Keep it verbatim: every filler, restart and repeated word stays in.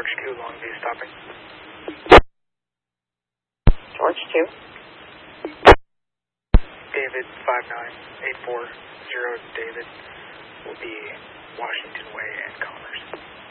George two, Longview stopping. George two. David five nine eight four zero, David will be Washington Way and Commerce.